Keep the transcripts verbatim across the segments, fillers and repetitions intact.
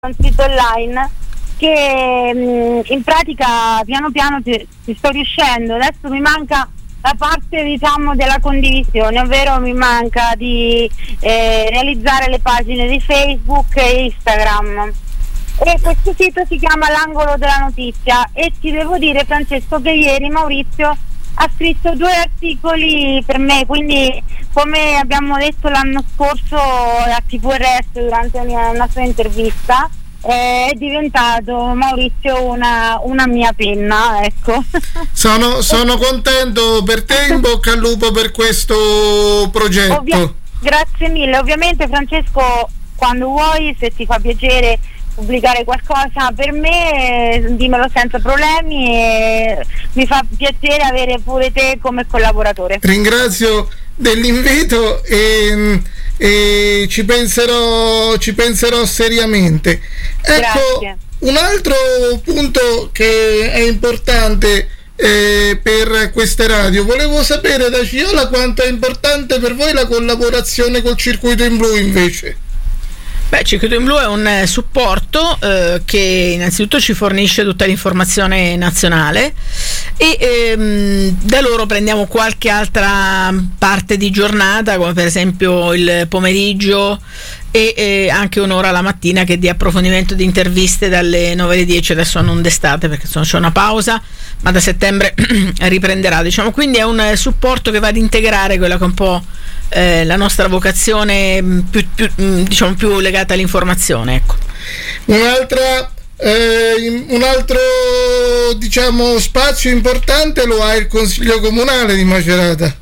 un sito online che mh, in pratica piano piano ci, ci sto riuscendo. Adesso mi manca la parte, diciamo, della condivisione, ovvero mi manca di eh, realizzare le pagine di Facebook e Instagram. E questo sito si chiama L'Angolo della Notizia e ti devo dire, Francesco, che ieri Maurizio ha scritto due articoli per me, quindi come abbiamo detto l'anno scorso a T V R S durante una, una sua intervista, eh, è diventato Maurizio una, una mia penna, ecco. Sono, sono contento per te, in bocca al lupo per questo progetto. Ovvia- grazie mille, ovviamente Francesco, quando vuoi, se ti fa piacere pubblicare qualcosa per me, eh, dimmelo senza problemi, e mi fa piacere avere pure te come collaboratore. Ringrazio dell'invito e, e ci penserò ci penserò seriamente. Ecco, grazie. Un altro punto che è importante eh, per queste radio, volevo sapere da Ciola quanto è importante per voi la collaborazione col Circuito in Blu invece. Beh, Circuito in Blu è un eh, supporto eh, che innanzitutto ci fornisce tutta l'informazione nazionale e ehm, da loro prendiamo qualche altra parte di giornata, come per esempio il pomeriggio e eh, anche un'ora la mattina che è di approfondimento di interviste dalle nove alle dieci. Adesso non d'estate perché insomma c'è una pausa, ma da settembre riprenderà, diciamo. Quindi è un eh, supporto che va ad integrare quella che è un po' eh, la nostra vocazione più, più, diciamo più legata all'informazione, ecco. Un'altra eh, un altro diciamo spazio importante lo ha il Consiglio Comunale di Macerata,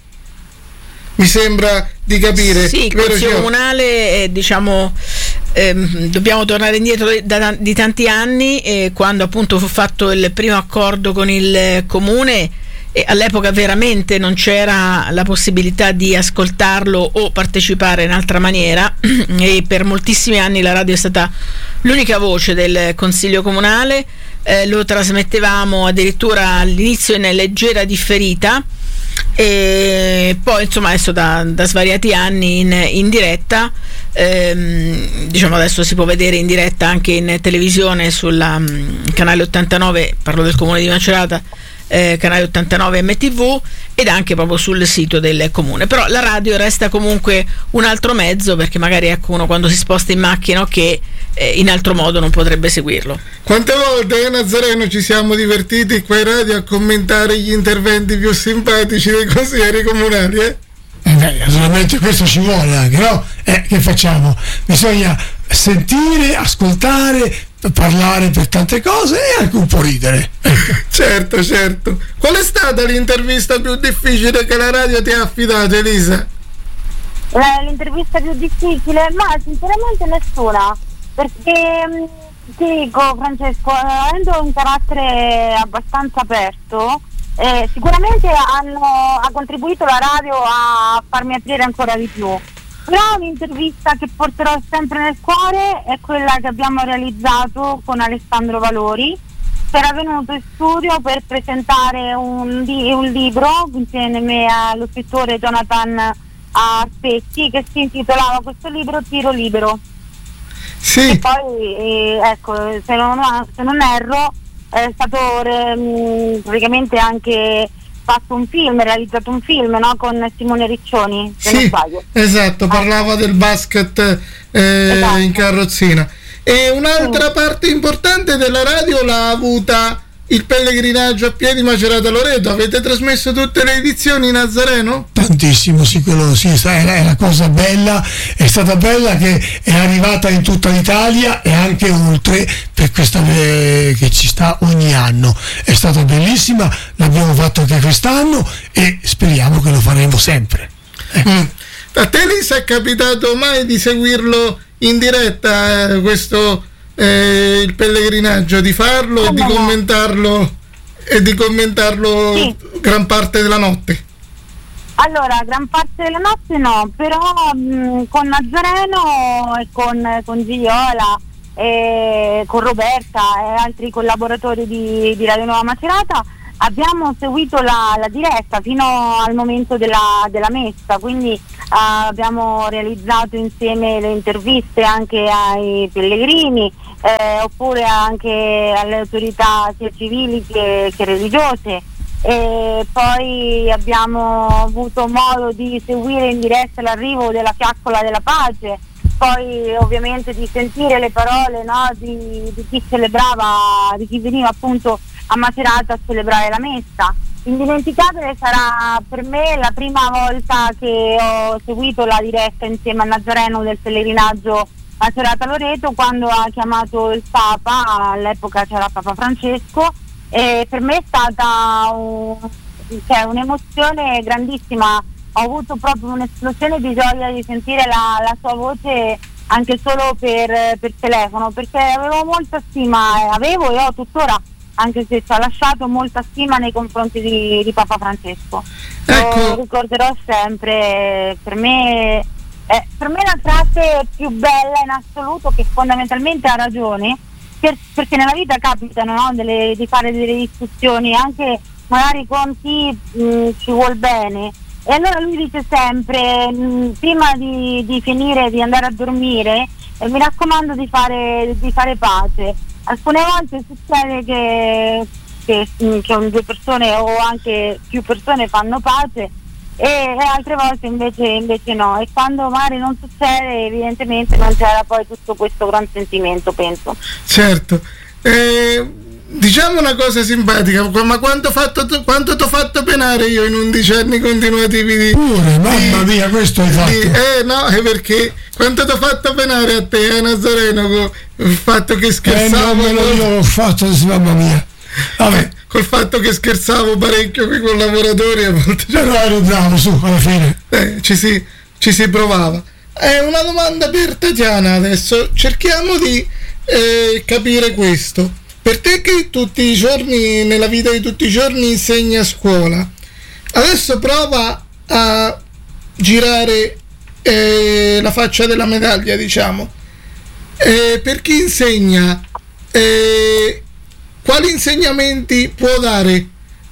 mi sembra di capire. Sì, il Consiglio Comunale, eh, diciamo, ehm, dobbiamo tornare indietro da, di tanti anni, eh, quando appunto fu fatto il primo accordo con il Comune, e all'epoca veramente non c'era la possibilità di ascoltarlo o partecipare in altra maniera e per moltissimi anni la radio è stata l'unica voce del Consiglio Comunale, eh, lo trasmettevamo addirittura all'inizio in leggera differita e poi insomma adesso da, da svariati anni in, in diretta, ehm, diciamo adesso si può vedere in diretta anche in televisione sul um, canale ottantanove, parlo del Comune di Macerata, eh, canale ottantanove M T V, ed anche proprio sul sito del comune. Però la radio resta comunque un altro mezzo, perché magari ecco uno quando si sposta in macchina che eh, in altro modo non potrebbe seguirlo. Quante volte a Nazareno ci siamo divertiti qua in radio a commentare gli interventi più simpatici dei consiglieri comunali, eh? Eh beh, naturalmente questo ci vuole anche, no? Eh, che facciamo? Bisogna sentire, ascoltare, parlare per tante cose e anche un po' ridere. Certo, certo. Qual è stata l'intervista più difficile che la radio ti ha affidato, Elisa? Eh, l'intervista più difficile? Ma sinceramente nessuna, perché ti dico, Francesco, avendo un carattere abbastanza aperto, eh, sicuramente hanno, ha contribuito la radio a farmi aprire ancora di più. Però un'intervista che porterò sempre nel cuore è quella che abbiamo realizzato con Alessandro Valori, che era venuto in studio per presentare un, di, un libro insieme allo scrittore Jonathan Arpetti, che si intitolava questo libro Tiro Libero. Sì. E poi eh, ecco, se non, se non erro, è stato eh, praticamente anche fatto un film, realizzato un film, no? Con Simone Riccioni, se sì, non sbaglio. Esatto, parlava ah. del basket eh, esatto. in carrozzina. E un'altra sì. parte importante della radio l'ha avuta il pellegrinaggio a piedi Macerata-Loreto. Avete trasmesso tutte le edizioni, Nazareno? Tantissimo, sì, quello sì, è la cosa bella, è stata bella che è arrivata in tutta l'Italia e anche oltre, per questa eh, che ci sta ogni anno. È stata bellissima, l'abbiamo fatto anche quest'anno e speriamo che lo faremo sempre. Eh. Mm. A te, Lisa, è capitato mai di seguirlo in diretta, eh, questo Eh, il pellegrinaggio, di farlo e di commentarlo e di commentarlo sì. gran parte della notte? Allora, gran parte della notte no, però mh, con Nazareno e con, con Giola e con Roberta e altri collaboratori di, di Radio Nuova Macerata abbiamo seguito la, la diretta fino al momento della, della messa, quindi uh, abbiamo realizzato insieme le interviste anche ai pellegrini, eh, oppure anche alle autorità sia civili che, che religiose, e poi abbiamo avuto modo di seguire in diretta l'arrivo della fiaccola della pace, poi ovviamente di sentire le parole, no, di, di chi celebrava, di chi veniva appunto a Macerata a celebrare la messa. Indimenticabile sarà per me la prima volta che ho seguito la diretta insieme al Nazareno del pellegrinaggio Macerata-Loreto, quando ha chiamato il Papa, all'epoca c'era Papa Francesco, e per me è stata un, cioè, un'emozione grandissima. Ho avuto proprio un'esplosione di gioia di sentire la, la sua voce anche solo per, per telefono, perché avevo molta stima, avevo e ho tuttora, anche se ci ha lasciato, molta stima nei confronti di, di Papa Francesco. Ecco. Lo ricorderò sempre. Per me, eh, per me la frase più bella in assoluto, che fondamentalmente ha ragione, per, perché nella vita capitano, no, delle, di fare delle discussioni anche magari con chi mh, ci vuol bene, e allora lui dice sempre, mh, prima di, di finire, di andare a dormire, eh, mi raccomando di fare, di fare pace. Alcune volte succede che, che, che due persone o anche più persone fanno pace, e, e altre volte invece, invece no, e quando magari non succede evidentemente non c'era poi tutto questo gran sentimento, penso. Certo. Eh, diciamo una cosa simpatica, ma quanto fatto quanto t'ho fatto penare io in undici anni continuativi di... Pure, mamma mia, questo hai fatto. Di, eh no, è perché quanto t'ho fatto penare a te, a Nazareno, con il fatto che scherzavo. Eh, no, io l'ho fatto, mamma mia. Vabbè. Col fatto che scherzavo parecchio con i collaboratori, a volte. Però ero bravo, su, alla fine. Eh, ci si, ci si provava. È una domanda per Tatiana adesso. Cerchiamo di eh, capire questo. Per te che tutti i giorni, nella vita di tutti i giorni, insegni a scuola, adesso prova a girare eh, la faccia della medaglia, diciamo. Eh, per chi insegna, eh, quali insegnamenti può dare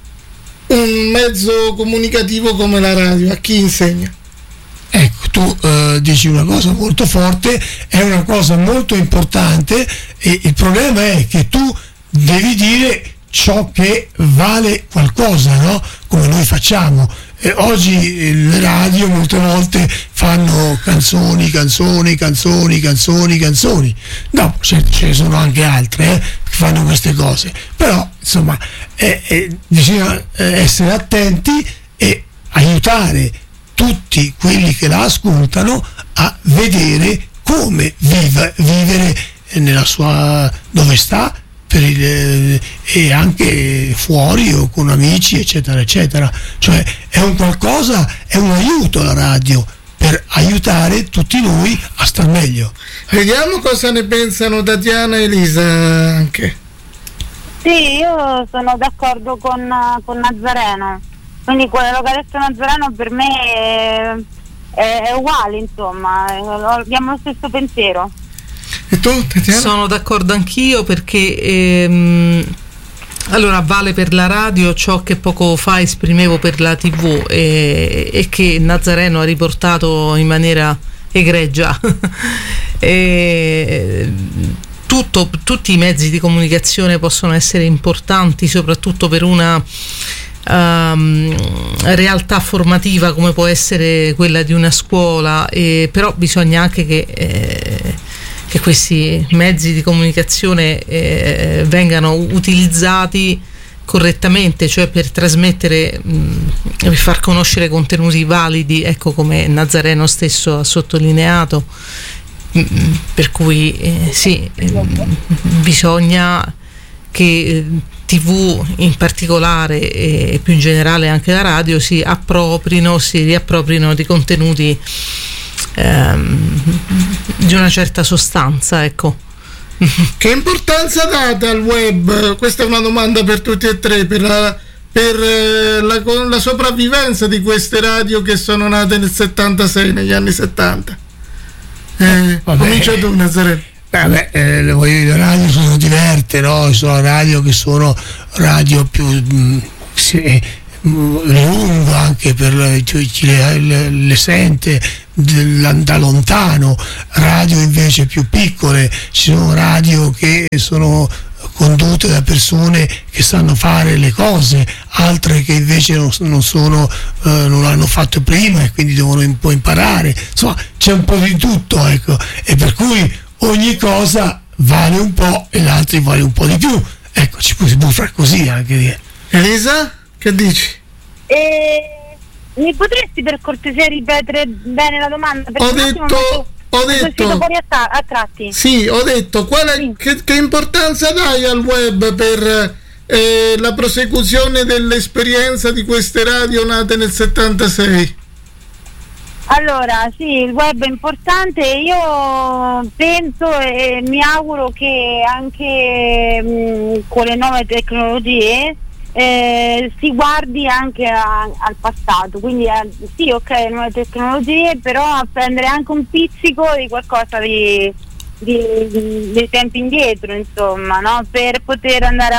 un mezzo comunicativo come la radio a chi insegna? Ecco, tu eh, dici una cosa molto forte, è una cosa molto importante, e il problema è che tu devi dire ciò che vale qualcosa, no? Come noi facciamo. Eh, oggi le radio molte volte fanno canzoni, canzoni, canzoni, canzoni, canzoni. No, ce ne sono anche altre eh, che fanno queste cose. Però, insomma, eh, eh, bisogna essere attenti e aiutare tutti quelli che la ascoltano a vedere come viva, vivere nella sua, dove sta, per il, e anche fuori o con amici, eccetera eccetera. Cioè è un qualcosa, è un aiuto la radio per aiutare tutti noi a star meglio. Vediamo cosa ne pensano Tatiana e Elisa anche. Sì, io sono d'accordo con, con Nazareno, quindi quello che ha detto Nazareno per me è, è, è uguale, insomma, abbiamo lo stesso pensiero. E tu, Tatiana? Sono d'accordo anch'io, perché ehm, allora vale per la radio ciò che poco fa esprimevo per la tivù, e, e che Nazareno ha riportato in maniera egregia. e, tutto, tutti i mezzi di comunicazione possono essere importanti, soprattutto per una Um, realtà formativa come può essere quella di una scuola, e però bisogna anche che, eh, che questi mezzi di comunicazione eh, vengano utilizzati correttamente, cioè per trasmettere, mh, per far conoscere contenuti validi, ecco, come Nazareno stesso ha sottolineato. Mh, per cui eh, sì, mh, bisogna che tivù in particolare e più in generale anche la radio si approprino, si riapproprino di contenuti ehm, di una certa sostanza, ecco. Che importanza date al web? Questa è una domanda per tutti e tre, per la, per la, la sopravvivenza di queste radio che sono nate nel settantasei, negli anni settanta. Eh, comincia tu, Nazareno. Beh, eh, le radio sono diverse, no? Sono radio che sono radio più mh, si, lungo anche per chi le, le, le sente da lontano, radio invece più piccole, ci sono radio che sono condotte da persone che sanno fare le cose, altre che invece non, non sono eh, non l'hanno fatto prima e quindi devono un po' imparare, insomma c'è un po' di tutto, ecco, e per cui ogni cosa vale un po' e l'altra vale un po' di più, ecco, ci si può fare così anche dire. Elisa, che dici? Eh, mi potresti per cortesia ripetere bene la domanda? Ho detto, ho detto, fuori a, ta- a tratti. Sì, ho detto, qual è, Sì. che, che importanza dai al web per eh, la prosecuzione dell'esperienza di queste radio nate nel settantasei? Allora, sì, il web è importante, io penso e mi auguro che anche mh, con le nuove tecnologie eh, si guardi anche a, al passato, quindi eh, sì, ok, nuove tecnologie, però a prendere anche un pizzico di qualcosa di, di, di, dei tempi indietro, insomma, no? Per poter andare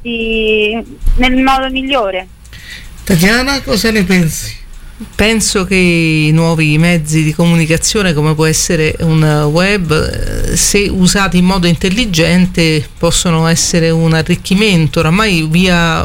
avanti nel modo migliore. Tatiana, cosa ne pensi? Penso che i nuovi mezzi di comunicazione, come può essere un web, se usati in modo intelligente possono essere un arricchimento. Oramai via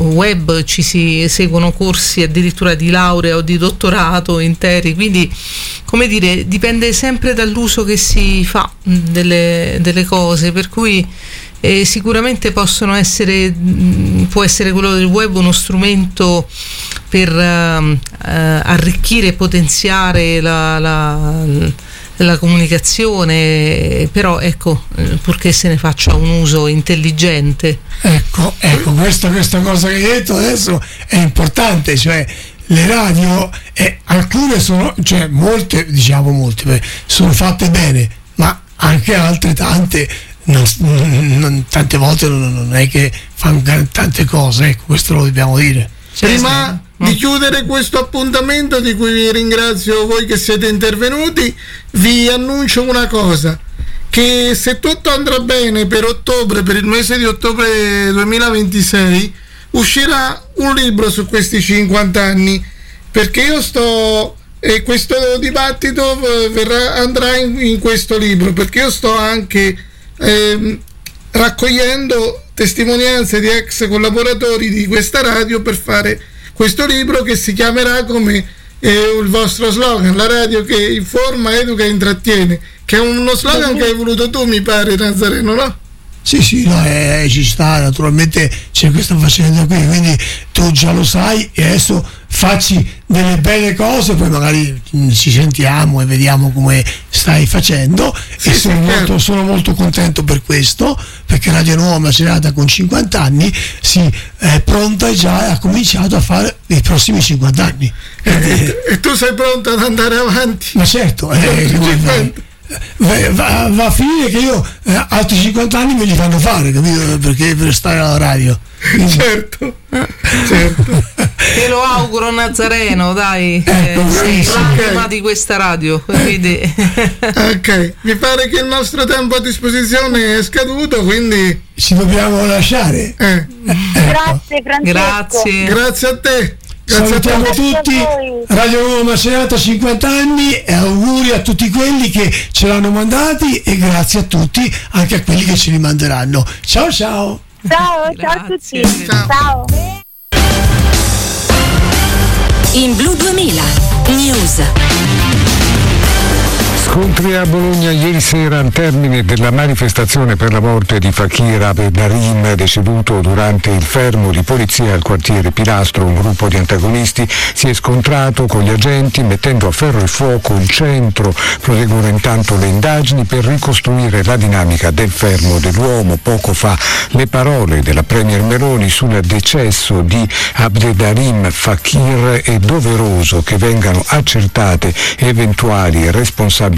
web ci si seguono corsi addirittura di laurea o di dottorato interi, quindi come dire, dipende sempre dall'uso che si fa delle, delle cose, per cui eh, sicuramente possono essere, può essere quello del web uno strumento per uh, uh, arricchire e potenziare la, la, la comunicazione, però ecco, purché se ne faccia un uso intelligente. Ecco, ecco questa, questa cosa che hai detto adesso è importante, cioè le radio, eh, alcune sono, cioè molte, diciamo molte, sono fatte bene, ma anche altre tante, non, non, tante volte non, non è che fanno tante cose, ecco, questo lo dobbiamo dire. Prima di chiudere questo appuntamento, di cui vi ringrazio voi che siete intervenuti, vi annuncio una cosa, che se tutto andrà bene per ottobre, per il mese di ottobre duemilaventisei, uscirà un libro su questi cinquanta anni, perché io sto e questo dibattito verrà, andrà in, in questo libro, perché io sto anche eh, raccogliendo testimonianze di ex collaboratori di questa radio per fare questo libro che si chiamerà come eh, il vostro slogan, la radio che informa, educa e intrattiene, che è uno slogan che hai voluto tu, mi pare, Nazareno, no? Sì, sì, no, eh, ci sta, naturalmente c'è questa faccenda qui, quindi tu già lo sai e adesso facci delle belle cose, poi magari mh, ci sentiamo e vediamo come stai facendo. Sì, e sono, sì, molto, sono molto contento per questo, perché Radio Nuova Macerata con cinquanta anni si è pronta e già ha cominciato a fare i prossimi cinquanta anni. E, eh, e tu sei pronto ad andare avanti? Ma certo, eh, Va, va a finire che io eh, altri cinquanta anni me li fanno fare, capito? Perché per stare alla radio. Certo, certo. Te lo auguro, Nazareno, dai, ecco, eh, sei l'anima okay. di questa radio, quindi... Ok, mi pare che il nostro tempo a disposizione è scaduto, quindi ci dobbiamo lasciare. Eh. Ecco. Grazie Francesco. Grazie. Grazie a te. Grazie Salutiamo a tutti, Radio Nuova Macerata cinquanta anni, e auguri a tutti quelli che ce l'hanno mandati e grazie a tutti anche a quelli che ce li manderanno. Ciao ciao. Ciao, ciao a tutti. Ciao. Ciao. In Blu duemila News. Scontri a Bologna ieri sera al termine della manifestazione per la morte di Fakir Abdelrahim, deceduto durante il fermo di polizia al quartiere Pilastro. Un gruppo di antagonisti si è scontrato con gli agenti mettendo a ferro e fuoco il centro. Proseguono intanto le indagini per ricostruire la dinamica del fermo dell'uomo. Poco fa le parole della Premier Meloni sul decesso di Abdelrahim Fakir: è doveroso che vengano accertate eventuali responsabilità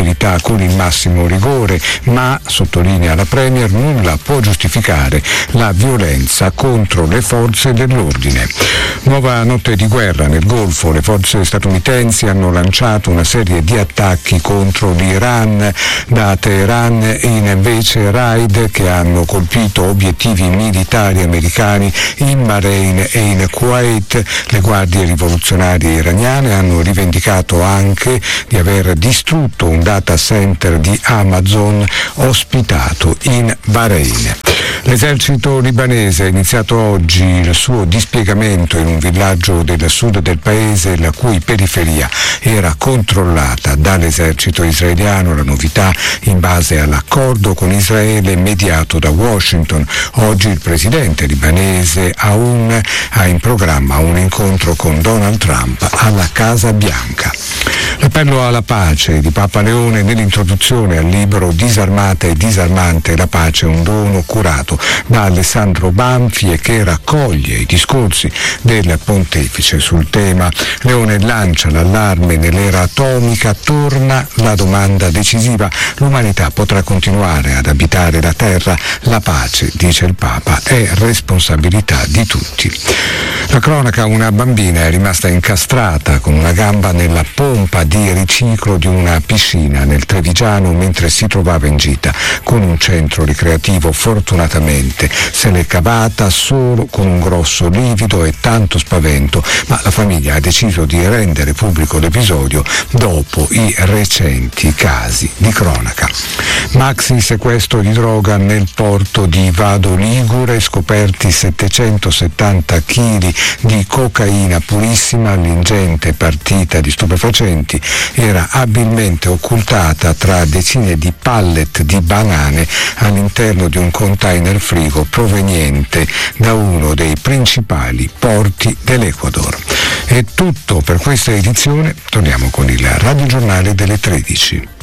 responsabilità con il massimo rigore, ma, sottolinea la Premier, nulla può giustificare la violenza contro le forze dell'ordine. Nuova notte di guerra nel Golfo. Le forze statunitensi hanno lanciato una serie di attacchi contro l'Iran da Teheran, invece raid che hanno colpito obiettivi militari americani in Bahrain e in Kuwait. Le guardie rivoluzionarie iraniane hanno rivendicato anche di aver distrutto un data center di Amazon ospitato in Bahrain. L'esercito libanese ha iniziato oggi il suo dispiegamento in un villaggio del sud del paese, la cui periferia era controllata dall'esercito israeliano. La novità in base all'accordo con Israele mediato da Washington. Oggi il presidente libanese Aoun ha in programma un incontro con Donald Trump alla Casa Bianca. L'appello alla pace di Papa Leone nell'introduzione al libro Disarmata e disarmante, la pace è un dono, curato da Alessandro Banfi e che raccoglie i discorsi del pontefice sul tema. Leone lancia l'allarme nell'era atomica, torna la domanda decisiva: l'umanità potrà continuare ad abitare la terra? La pace, dice il Papa, è responsabilità di tutti. La cronaca: una bambina è rimasta incastrata con una gamba nella pompa di riciclo di una piscina nel Trevigiano mentre si trovava in gita con un centro ricreativo. Fortunatamente se l'è cavata solo con un grosso livido e tanto spavento, ma la famiglia ha deciso di rendere pubblico l'episodio dopo i recenti casi di cronaca. Maxi sequestro di droga nel porto di Vado Ligure, scoperti settecentosettanta chili di cocaina purissima. L'ingente partita di stupefacenti era abilmente occultata tra decine di pallet di banane all'interno di un container frigo proveniente da uno dei principali porti dell'Ecuador. È tutto per questa edizione, torniamo con il radiogiornale delle tredici.